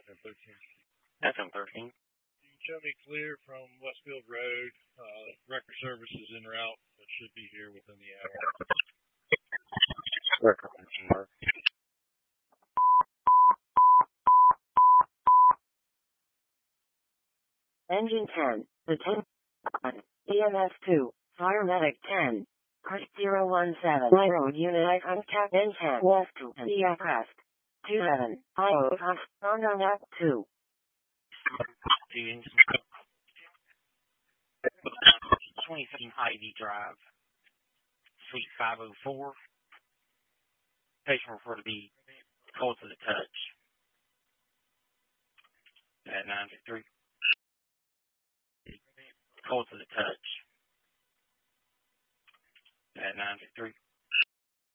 FM13. Show me clear from Westfield Road. Record service is en route, but should be here within the hour. Record. Engine 10, the 10, EMS 2, Fire Medic 10, Crest 017, Road Unit I contact N10, West 2, and EF Crest 27, IO Cost, Honda Nap 2. 27 Ivy Drive, Suite 504. Patient referred to be cold to the touch. At 953. Cold to the touch. At 953.